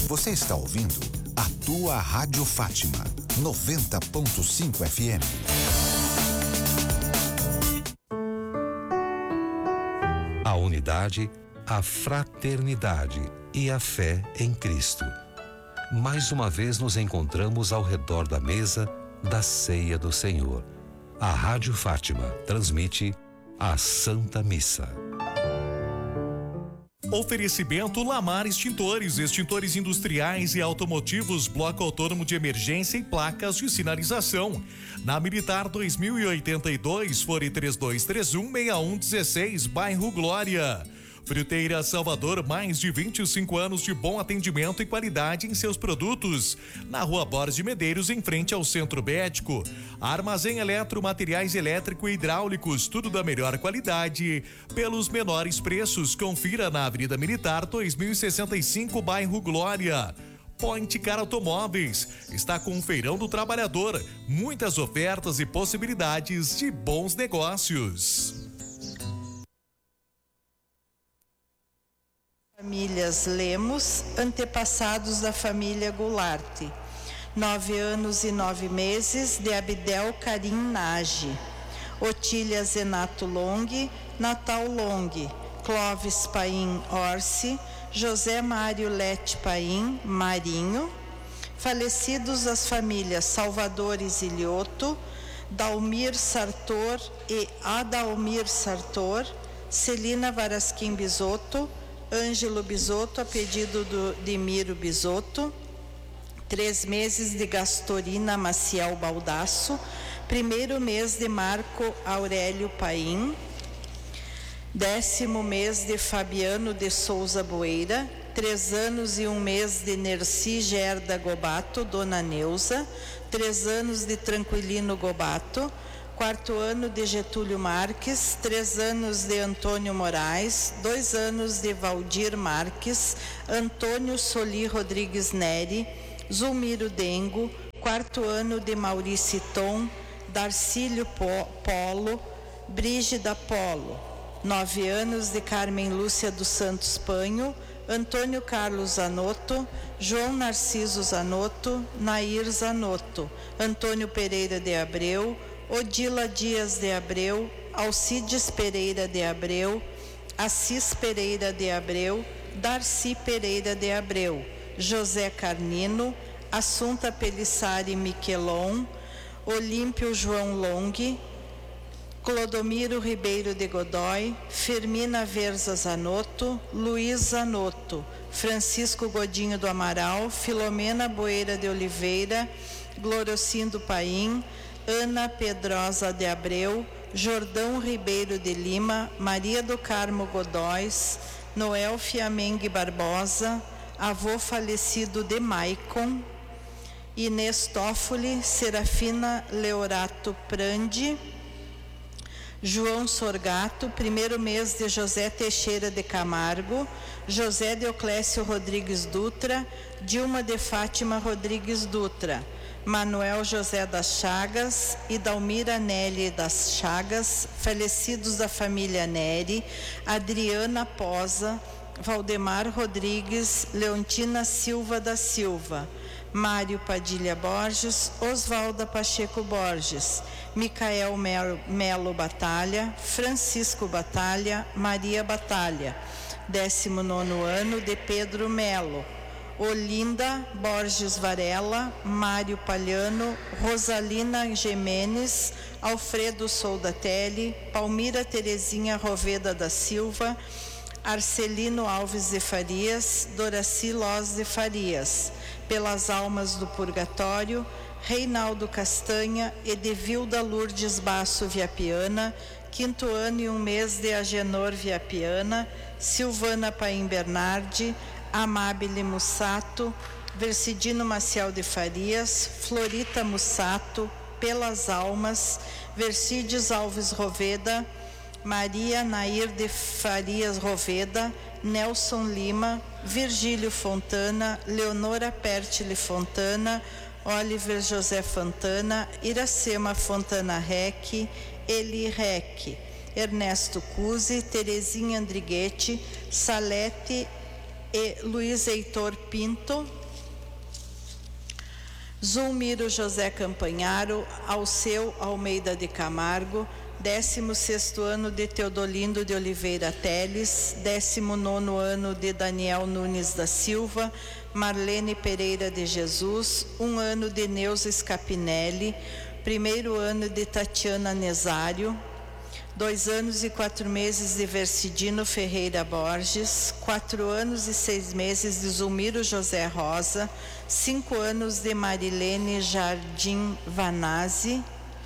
Você está ouvindo a tua Rádio Fátima, 90.5 FM. A unidade, a fraternidade e a fé em Cristo. Mais uma vez nos encontramos ao redor da mesa da ceia do Senhor. A Rádio Fátima transmite a Santa Missa. Oferecimento Lamar Extintores, extintores industriais e automotivos, bloco autônomo de emergência e placas de sinalização. Na Militar 2082, fone 3231-6116, bairro Glória. Fruteira Salvador, mais de 25 anos de bom atendimento e qualidade em seus produtos. Na Rua Borges de Medeiros, em frente ao Centro Médico. Armazém Eletro, materiais elétrico e hidráulicos, tudo da melhor qualidade, pelos menores preços. Confira na Avenida Militar 2065, bairro Glória. Point Car Automóveis está com o Feirão do Trabalhador. Muitas ofertas e possibilidades de bons negócios. Famílias Lemos, antepassados da família Goulart. 9 anos e 9 meses de Abdel Karim Nage. Otília Zenato Long, Natal Long, Clóvis Paim Orsi, José Mário Lete Paim Marinho. Falecidos as famílias Salvador Isilioto, Dalmir Sartor e Adalmir Sartor, Celina Varasquim Bisotto, Ângelo Bisotto, a pedido de Miro Bisotto. 3 meses de Gastorina Maciel Baldasso. 1º mês de Marco Aurélio Paim. 10º mês de Fabiano de Souza Boeira. 3 anos e 1 mês de Nerci Gerda Gobato, Dona Neuza. 3 anos de Tranquilino Gobato. 4º ano de Getúlio Marques, 3 anos de Antônio Moraes, 2 anos de Valdir Marques, Antônio Soli Rodrigues Neri, Zulmiro Dengo, 4º ano de Maurício Tom, Darcílio Polo, Brígida Polo, 9 anos de Carmen Lúcia dos Santos Panho, Antônio Carlos Zanotto, João Narciso Zanotto, Nair Zanotto, Antônio Pereira de Abreu, Odila Dias de Abreu, Alcides Pereira de Abreu, Assis Pereira de Abreu, Darcy Pereira de Abreu, José Carnino, Assunta Pelissari Miquelon, Olímpio João Long, Clodomiro Ribeiro de Godoy, Firmina Verza Zanotto, Luiz Zanotto, Francisco Godinho do Amaral, Filomena Boeira de Oliveira, Glorocindo Paim, Ana Pedrosa de Abreu, Jordão Ribeiro de Lima, Maria do Carmo Godóis, Noel Fiamengue Barbosa, avô falecido de Maicon, Inês Toffoli, Serafina Leorato Prandi, João Sorgato, 1º mês de José Teixeira de Camargo, José Deoclésio Rodrigues Dutra, Dilma de Fátima Rodrigues Dutra, Manuel José das Chagas e Dalmira Nelly das Chagas, falecidos da família Neri, Adriana Posa, Valdemar Rodrigues, Leontina Silva da Silva, Mário Padilha Borges, Osvalda Pacheco Borges, Micael Melo Batalha, Francisco Batalha, Maria Batalha. 19º ano de Pedro Melo, Olinda Borges Varela, Mário Palhano, Rosalina Gemenes, Alfredo Soldatelli, Palmira Terezinha Roveda da Silva, Arcelino Alves de Farias, Doraci Loz de Farias. Pelas almas do purgatório, Reinaldo Castanha, Edevilda Lourdes Basso Viapiana, 5º ano e 1 mês de Agenor Viapiana, Silvana Paim Bernardi, Amabile Mussato, Versidino Maciel de Farias, Florita Mussato, Pelas Almas, Vercides Alves Roveda, Maria Nair de Farias Roveda, Nelson Lima, Virgílio Fontana, Leonora Pertile Fontana, Oliver José Fontana, Iracema Fontana Rec, Eli Rec, Ernesto Cusi, Terezinha Andriguete, Salete e Luiz Heitor Pinto, Zulmiro José Campanharo, Alceu Almeida de Camargo, 16º ano de Teodolindo de Oliveira Teles, 19º ano de Daniel Nunes da Silva, Marlene Pereira de Jesus, 1 ano de Neuza Scapinelli, 1º ano de Tatiana Nezário, 2 anos e 4 meses de Vercidino Ferreira Borges, 4 anos e 6 meses de Zulmiro José Rosa, 5 anos de Marilene Jardim Vanazzi,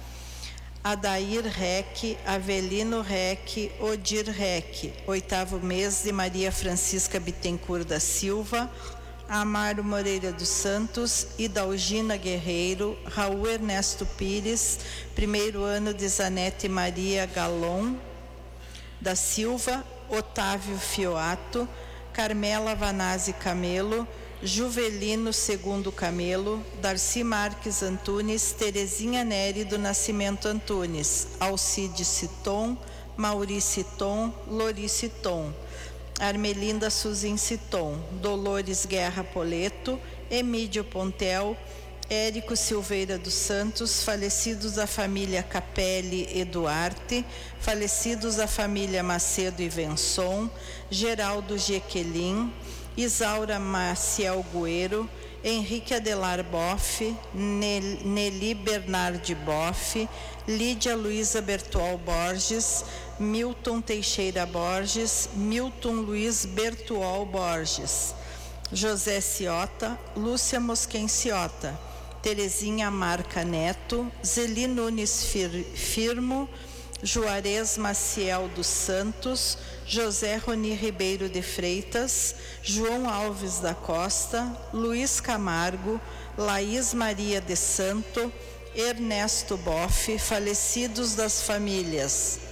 Adair Reck, Avelino Reck, Odir Reck, 8º mês de Maria Francisca Bittencourt da Silva, Amaro Moreira dos Santos, Idalgina Guerreiro, Raul Ernesto Pires, 1º ano de Zanete Maria Galon da Silva, Otávio Fioato, Carmela Vanazzi Camelo, Juvelino II Camelo, Darcy Marques Antunes, Terezinha Neri do Nascimento Antunes, Alcide Citon, Mauri Citon, Lori Citon, Armelinda Suzin Citon, Dolores Guerra Poleto, Emídio Pontel, Érico Silveira dos Santos, falecidos da família Capelli e Duarte, falecidos da família Macedo e Venson, Geraldo Jequelin, Isaura Maciel Gueiro, Henrique Adelar Boff, Nelly Bernardi Boff, Lídia Luiza Bertual Borges, Milton Teixeira Borges, Milton Luiz Bertual Borges, José Ciota, Lúcia Mosquen Ciota, Terezinha Marca Neto, Zeli Nunes Firmo, Juarez Maciel dos Santos, José Roni Ribeiro de Freitas, João Alves da Costa, Luiz Camargo, Laís Maria de Santo, Ernesto Boff, falecidos das famílias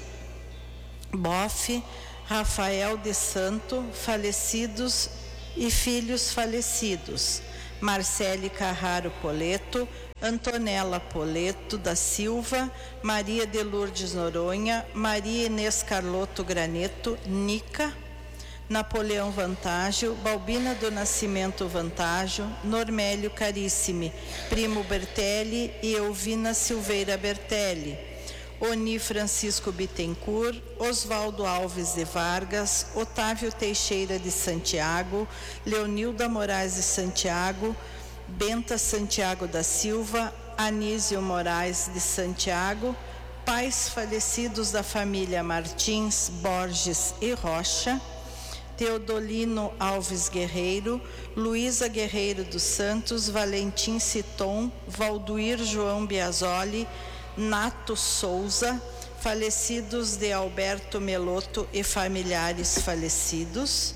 Boff, Rafael de Santo, falecidos e filhos falecidos, Marcele Carraro Poleto, Antonella Poleto da Silva, Maria de Lourdes Noronha, Maria Inês Carlotto Graneto, Nica, Napoleão Vantaggio, Balbina do Nascimento Vantaggio, Normélio Carissimi, Primo Bertelli e Elvina Silveira Bertelli, Oni Francisco Bittencourt, Oswaldo Alves de Vargas, Otávio Teixeira de Santiago, Leonilda Moraes de Santiago, Benta Santiago da Silva, Anísio Moraes de Santiago, pais falecidos da família Martins, Borges e Rocha, Teodolino Alves Guerreiro, Luísa Guerreiro dos Santos, Valentim Citon, Valduir João Biasoli, Nato Souza, falecidos de Alberto Meloto e familiares falecidos,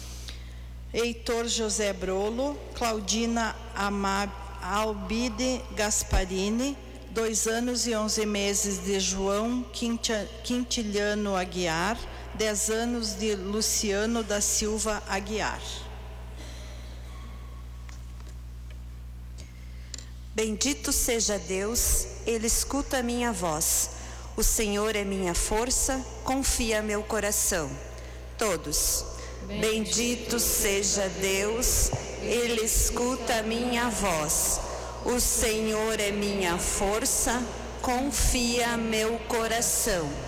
Heitor José Brolo, Claudina Albide Gasparini, 2 anos e 11 meses de João Quintiliano Aguiar, 10 anos de Luciano da Silva Aguiar. Bendito seja Deus, Ele escuta a minha voz. O Senhor é minha força, confia meu coração. Todos. Bendito seja Deus, Ele escuta a minha voz. O Senhor é minha força, confia meu coração.